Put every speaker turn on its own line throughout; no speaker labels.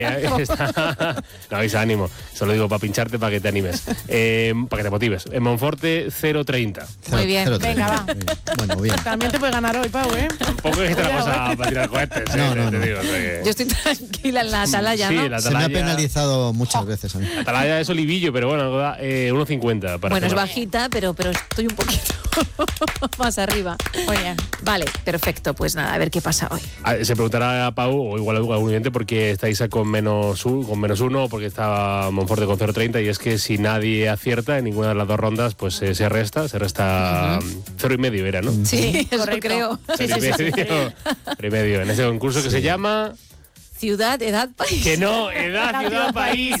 No, Isa, ánimo. Solo digo para pincharte, para que te animes. Para que te motives. En Monforte, 0,30.
Muy bien.
0,30.
Venga, va.
Bueno, bien.
También te puede ganar hoy, Pau, ¿eh?
Tampoco es que te la vas a tirar cohetes.
No.
Te digo, o sea que...
Yo estoy tranquila en la atalaya,
Sí,
¿no?
la
Se me ha
atalaya...
penalizado muchas veces a mí.
La atalaya es olivillo, pero bueno, 1,50.
Bueno, es bajita, pero estoy un poquito más arriba.
Muy bien.
Vale, perfecto. Pues nada, a ver qué pasa hoy.
Se preguntará a Pau, o igual algún oyente, por qué está Isa con menos uno, porque está Monforte con 0,30, y es que si nadie acierta en ninguna de las dos rondas, pues se resta 0,5 era, ¿no?
Sí, eso
correcto.
creo.
Sí, sí, sí, sí.
0,5 en ese concurso que se llama...
Ciudad, edad, país.
Que no, edad, ciudad, país.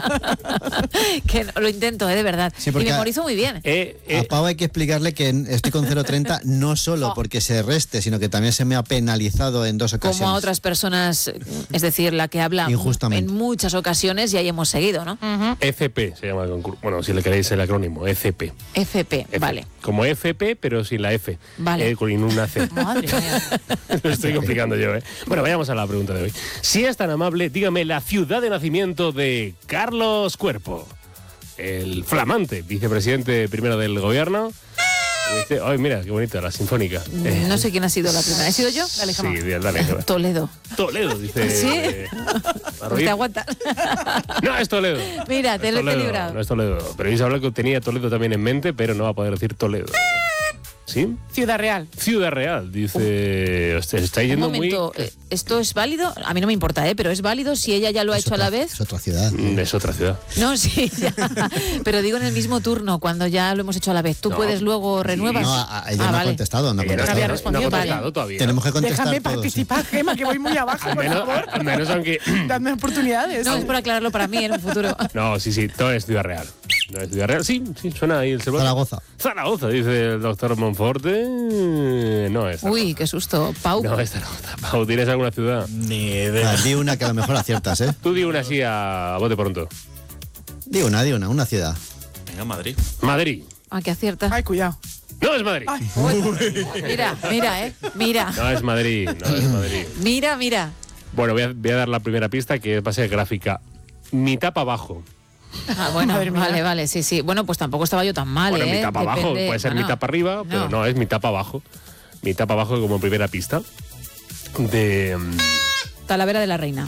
Que no, lo intento, de verdad.
Sí,
y
porque
memorizo muy bien.
A Pau hay que explicarle que estoy con 0,30 no solo porque se reste, sino que también se me ha penalizado en 2 ocasiones.
Como a otras personas, es decir, la que habla
Injustamente.
en muchas ocasiones y ahí hemos seguido, ¿no?
FP se llama el concurso. Bueno, si le queréis el acrónimo, FP.
FP,
F.
vale.
Como FP, pero sin la F.
Vale.
Con una C.
Madre mía.
Lo estoy complicando yo, ¿eh? Bueno, vayamos a la pregunta de hoy. Si es tan amable, dígame la ciudad de nacimiento de Carlos Cuerpo, el flamante vicepresidente primero del gobierno. Y dice, ay, mira, qué bonita, la sinfónica.
No sé quién ha sido la primera. ¿He sido yo?
Dale,
Sí,
Gemma.
dale.
Toledo.
Toledo, dice.
¿Sí? Pues te aguantas.
No, es Toledo.
Mira, te lo he librado.
No es Toledo. Pero Isa Blanco tenía Toledo también en mente, pero no va a poder decir Toledo. ¿Sí?
Ciudad Real.
Ciudad Real, dice. Usted está
Un
yendo
momento,
muy.
¿esto es válido? A mí no me importa, pero ¿es válido si ella ya lo ha hecho a la vez?
Es otra ciudad.
Es otra ciudad.
No, sí, ya. Pero digo en el mismo turno, cuando ya lo hemos hecho a la vez. ¿Tú
No.
puedes luego renuevas?
No, ella no ha
vale.
contestado. No ha
Ella
contestado.
había respondido.
no ha
Vale.
contestado todavía.
Tenemos que contestar
Déjame
todos, sí.
participar, Gemma, que voy muy abajo,
Al
por
menos,
favor.
al menos aunque.
Dadme oportunidades.
No, es por aclararlo para mí en un futuro.
No, sí, todo es Ciudad Real. No es Ciudad Real. Sí, suena ahí el celular.
Zaragoza.
Zaragoza, dice el doctor Monforte. No es Zaragoza.
Uy, qué susto. Pau.
No es Zaragoza. Pau, ¿tienes alguna ciudad?
Ni idea.
Di una que a lo mejor aciertas, ¿eh?
Tú di una así a bote pronto.
Di una ciudad.
Venga, Madrid.
Madrid.
Ah, que acierta.
Ay, cuidado.
No es Madrid.
Ay.
Mira, mira.
No es Madrid. No es Madrid.
Mira.
Bueno, voy a dar la primera pista, que va a ser gráfica. Mitad para abajo.
Ah, bueno,
Madre mía.
vale, sí. Bueno, pues tampoco estaba yo tan mal,
Bueno,
¿eh?
mitad para abajo.
Depende-
Puede ser
bueno,
mitad para arriba, pero no, es mitad para abajo. Mitad para abajo como primera pista. De...
Talavera de la Reina.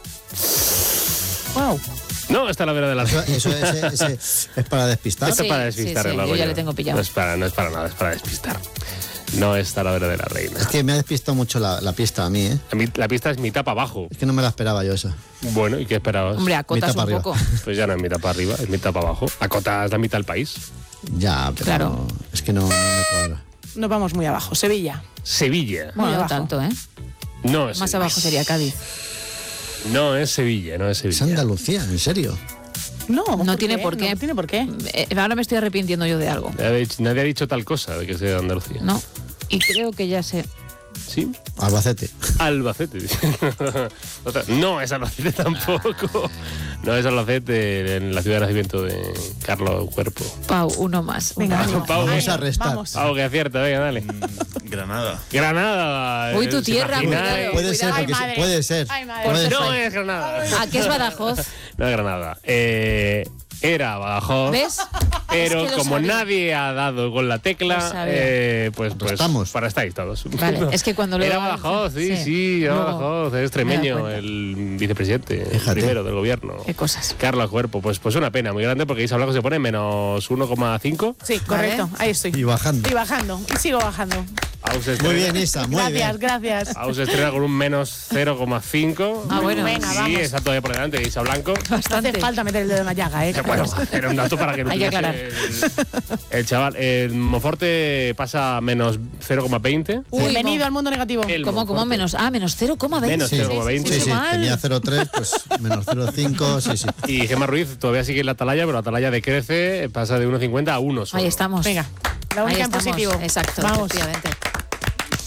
Wow.
No, está la vera de la...
Eso es para despistar.
Esto
Sí,
es para despistar,
sí,
el
yo
lago
ya
yo.
le tengo pillado.
No es para nada, es para despistar. No es Talavera de la Reina.
Es que me ha despistado mucho la pista a mí, ¿eh?
La pista es mitad para abajo.
Es que no me la esperaba yo esa.
Bueno, ¿y qué esperabas?
Hombre, acotas
Mitad
un
para
poco.
Pues ya no es mitad para arriba, es mitad para abajo. Acotas la mitad del país.
Ya, pero
Claro.
es que no me cuadra.
Nos vamos muy abajo. Sevilla.
Sevilla.
Bueno, no
abajo.
tanto, ¿eh?
No es
Más
Sevilla.
abajo sería Cádiz.
No es Sevilla, no es
Es
Sevilla.
Andalucía, ¿en serio?
No,
No tiene por qué.
No tiene por qué.
Ahora me estoy arrepintiendo yo de algo.
Nadie ha dicho tal cosa de que sea de Andalucía.
No. Y creo que ya sé.
¿Sí?
Albacete.
Albacete. No es Albacete tampoco. No es Albacete, en la ciudad de nacimiento de Carlos Cuerpo.
Pau, uno más.
Venga,
uno
ánimo.
más.
Pau,
Vamos a restar.
Vamos.
Algo que acierta, venga, dale.
Granada.
Granada.
Uy, tu
¿os
tierra,
imagináis?
cuidado.
Puede ser,
Ay,
porque
madre.
puede ser.
Ay, madre.
Puede
No
ser.
es Granada.
¿A qué es Badajoz?
No es Granada. Era Badajoz.
¿Ves?
Pero
Es que lo
como
sabía.
nadie ha dado con la
Lo
tecla,
sabía.
pues
Estamos.
para estáis todos.
Vale, es que cuando lo
Era
daban-
Badajoz, sí,
sí.
era
Luego
Badajoz, es
me he
extremeño,
dado cuenta.
el vicepresidente, el
Fíjate.
primero del gobierno.
Qué cosas.
Carlos Cuerpo, pues una pena muy grande porque Isa Blanco se pone menos 1,5.
Sí, correcto. Ahí estoy.
Y bajando.
Y bajando. Y sigo bajando.
Aus se
Muy
estrena-
bien, Isa, muy
Gracias,
bien.
gracias.
Aus se estrena con un menos 0,5.
Ah, bueno.
Venga,
Sí,
vamos.
está todavía por delante de Isa Blanco.
No
Bastante.
hace falta meter el dedo en la llaga, ¿eh?
Bueno, era un dato para que no
Hay que
tuviese el chaval. El Monforte pasa menos 0,20.
Uy,
Bienvenido
no.
al mundo negativo.
¿Cómo menos? Ah, menos 0,20.
Menos
Sí,
0,20.
Sí, sí,
mal.
tenía 0,3, pues menos 0,5, sí, sí.
Y Gemma Ruiz todavía sigue en la atalaya, pero la atalaya decrece, pasa de 1,50 a 1 solo.
Ahí estamos.
Venga, la única
Ahí
en
estamos.
positivo.
Exacto,
Vamos.
efectivamente.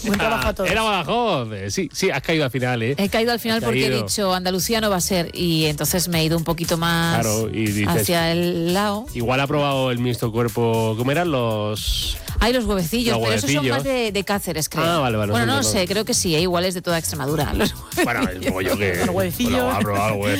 Buen trabajo a todos.
Era Badajoz. Sí, has caído al final, ¿eh?
He caído al final
Has
porque he
caído.
dicho Andalucía no va a ser y entonces me he ido un poquito más
Claro, y dices-
hacia el lado.
Igual ha probado el mixto cuerpo. ¿Cómo eran los...?
Hay los huevecillos,
Los
pero esos son
huevecillos.
más de Cáceres, creo.
Ah, vale,
Bueno, no lo
son de-
sé, creo que sí, igual es de toda Extremadura. Los
Bueno, el pollo que...
Los huevecillos.
Bueno, ha probado